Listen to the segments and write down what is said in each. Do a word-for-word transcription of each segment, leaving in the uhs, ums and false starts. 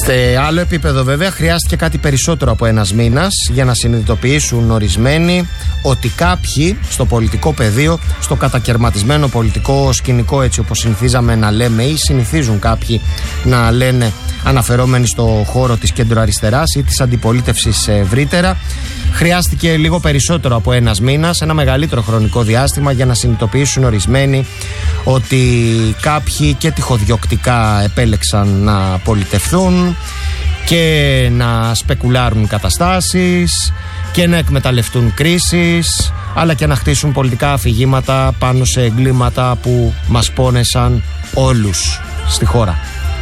Σε άλλο επίπεδο βέβαια χρειάστηκε κάτι περισσότερο από ένας μήνας για να συνειδητοποιήσουν ορισμένοι ότι κάποιοι στο πολιτικό πεδίο, στο κατακαιρματισμένο πολιτικό σκηνικό, έτσι όπως συνηθίζαμε να λέμε ή συνηθίζουν κάποιοι να λένε αναφερόμενοι στο χώρο της κέντρο-αριστεράς ή της αντιπολίτευσης ευρύτερα, χρειάστηκε λίγο περισσότερο από ένας μήνας, ένα μεγαλύτερο χρονικό διάστημα για να συνειδητοποιήσουν ορισμένοι ότι κάποιοι και τυχοδιοκτικά επέλεξαν να πολιτευθούν και να σπεκουλάρουν καταστάσεις και να εκμεταλλευτούν κρίσεις, αλλά και να χτίσουν πολιτικά αφηγήματα πάνω σε εγκλήματα που μας πόνεσαν όλους στη χώρα.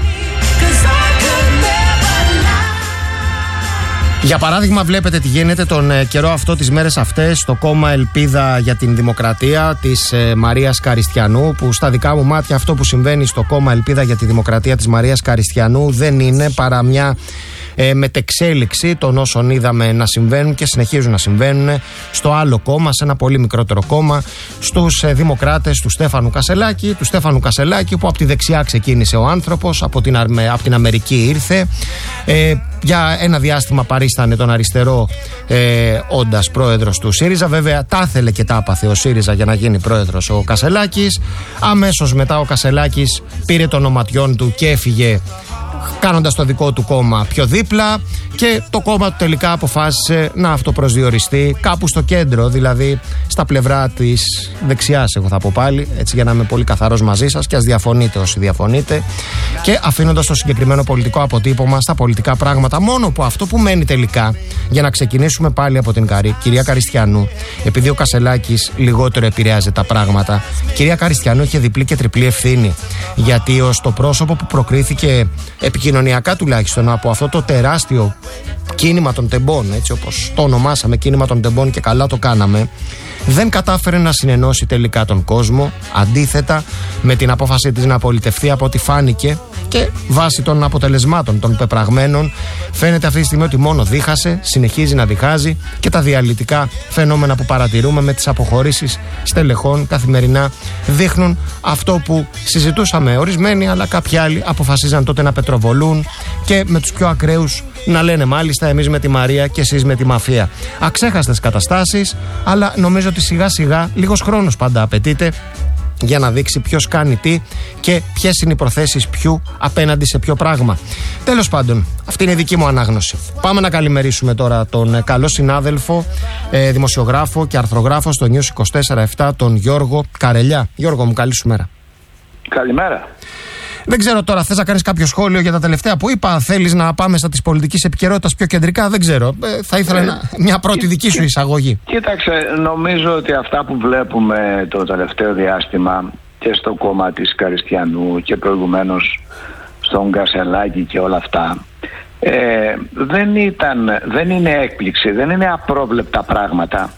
Για παράδειγμα, βλέπετε τι γίνεται τον καιρό αυτό, τις μέρες αυτές, στο κόμμα Ελπίδα για την Δημοκρατία της ε, Μαρίας Καριστιανού, που στα δικά μου μάτια αυτό που συμβαίνει στο κόμμα Ελπίδα για τη Δημοκρατία της Μαρίας Καριστιανού δεν είναι παρά μια ε, μετεξέλιξη των όσων είδαμε να συμβαίνουν και συνεχίζουν να συμβαίνουν στο άλλο κόμμα, σε ένα πολύ μικρότερο κόμμα, στους ε, δημοκράτες του Στέφανου Κασελάκη, του Στέφανου Κασελάκη που από τη δεξιά ξεκίνησε ο άνθρωπος, από την, από την Αμερική ήρθε, ε, για ένα διάστημα παρίστανε τον αριστερό ε, όντας πρόεδρος του ΣΥΡΙΖΑ. Βέβαια τα ήθελε και τα άπαθε ο ΣΥΡΙΖΑ για να γίνει πρόεδρος ο Κασελάκης. Αμέσως μετά ο Κασελάκης πήρε τον οματιόν του και έφυγε, κάνοντας το δικό του κόμμα πιο δίπλα, και το κόμμα του τελικά αποφάσισε να αυτοπροσδιοριστεί κάπου στο κέντρο, δηλαδή στα πλευρά της δεξιάς, εγώ θα πω πάλι, έτσι για να είμαι πολύ καθαρός μαζί σας και ας διαφωνείτε όσοι διαφωνείτε, και αφήνοντας το συγκεκριμένο πολιτικό αποτύπωμα στα πολιτικά πράγματα. Μόνο που αυτό που μένει τελικά, για να ξεκινήσουμε πάλι από την Καρι, κυρία Καριστιανού, επειδή ο Κασελάκης λιγότερο επηρέαζε τα πράγματα, κυρία Καριστιανού είχε διπλή και τριπλή ευθύνη, γιατί ως το πρόσωπο που προκρίθηκε επικοινωνιακά τουλάχιστον από αυτό το τεράστιο κίνημα των τεμπών, έτσι όπως το ονομάσαμε, κίνημα των τεμπών, και καλά το κάναμε, δεν κατάφερε να συνενώσει τελικά τον κόσμο. Αντίθετα, με την απόφαση της να πολιτευθεί, από ό,τι φάνηκε και βάσει των αποτελεσμάτων των πεπραγμένων, φαίνεται αυτή τη στιγμή ότι μόνο δίχασε, συνεχίζει να διχάζει, και τα διαλυτικά φαινόμενα που παρατηρούμε με τις αποχωρήσεις στελεχών καθημερινά δείχνουν αυτό που συζητούσαμε ορισμένοι, αλλά κάποιοι άλλοι αποφασίζαν τότε να πετροβολούν και με τους πιο ακραίους να λένε μάλιστα εμείς με τη Μαρία και εσείς με τη μαφία. Αξέχαστες καταστάσεις, αλλά νομίζω ότι σιγά σιγά λίγος χρόνος πάντα απαιτείται για να δείξει ποιος κάνει τι και ποιες είναι οι προθέσεις ποιου απέναντι σε ποιο πράγμα. Τέλος πάντων, αυτή είναι η δική μου ανάγνωση. Πάμε να καλημερίσουμε τώρα τον καλό συνάδελφο, ε, δημοσιογράφο και αρθρογράφο στο News είκοσι τέσσερα επτά, τον Γιώργο Καρελιά. Γιώργο μου, καλή σου μέρα. Καλημέρα. Δεν ξέρω τώρα, θες να κάνεις κάποιο σχόλιο για τα τελευταία που είπα, θέλεις να πάμε στα της πολιτικής επικαιρότητας πιο κεντρικά, δεν ξέρω. Ε, θα ήθελα ε, να, μια πρώτη δική σου εισαγωγή. Κοίταξε, νομίζω ότι αυτά που βλέπουμε το τελευταίο διάστημα και στο κόμμα της Καριστιανού και προηγουμένως στον Κασελάκη και όλα αυτά, ε, δεν, ήταν, δεν είναι έκπληξη, δεν είναι απρόβλεπτα πράγματα.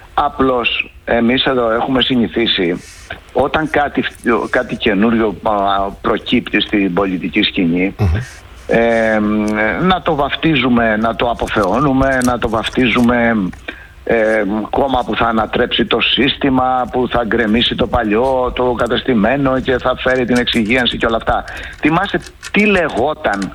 Απλώς εμείς εδώ έχουμε συνηθίσει όταν κάτι, κάτι καινούριο προκύπτει στην πολιτική σκηνή, mm-hmm. ε, να το βαφτίζουμε, να το αποθεώνουμε, να το βαφτίζουμε ε, κόμμα που θα ανατρέψει το σύστημα, που θα γκρεμίσει το παλιό, το κατεστημένο και θα φέρει την εξυγίανση και όλα αυτά. Θυμάστε τι λεγόταν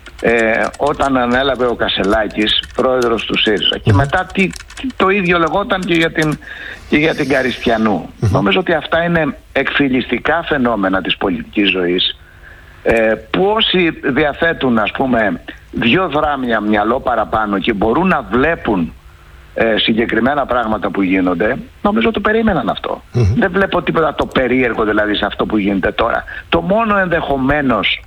Ε, όταν ανέλαβε ο Κασελάκης πρόεδρος του ΣΥΡΙΖΑ, mm-hmm. και μετά τι, το ίδιο λεγόταν και για την, και για την Καριστιανού. Mm-hmm. Νομίζω ότι αυτά είναι εκφυλιστικά φαινόμενα της πολιτικής ζωής, ε, που όσοι διαθέτουν, ας πούμε, δύο δράμια μυαλό παραπάνω και μπορούν να βλέπουν ε, συγκεκριμένα πράγματα που γίνονται, νομίζω το περίμεναν αυτό. Mm-hmm. Δεν βλέπω τίποτα το περίεργο δηλαδή σε αυτό που γίνεται τώρα. Το μόνο ενδεχομένως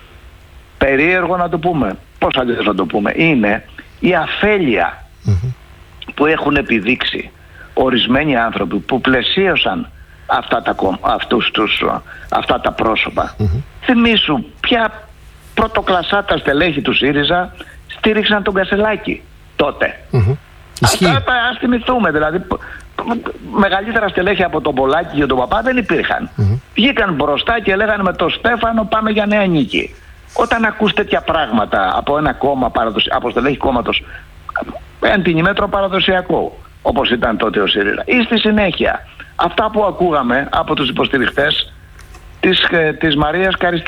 περίεργο, να το πούμε, πώς αλλιώς να το πούμε, είναι η αφέλεια mm-hmm. που έχουν επιδείξει ορισμένοι άνθρωποι που πλαισίωσαν αυτά τα, αυτούς τους, αυτά τα πρόσωπα. Mm-hmm. Θυμήσου ποια πρωτοκλασσάτα στελέχη του ΣΥΡΙΖΑ στήριξαν τον Κασελάκη τότε. Mm-hmm. Αυτά ας θυμηθούμε, δηλαδή μεγαλύτερα στελέχη από τον Πολάκη και τον Παπά δεν υπήρχαν. Mm-hmm. Βγήκαν μπροστά και λέγανε με τον Στέφανο πάμε για νέα νίκη. Όταν ακούς τέτοια πράγματα από ένα κόμμα, από στελέχη κόμματος εν την ημέτρο παραδοσιακό, όπως ήταν τότε ο ΣΥΡΙΖΑ, ή στη συνέχεια αυτά που ακούγαμε από τους υποστηριχτές της, της Μαρίας Καριστιανού,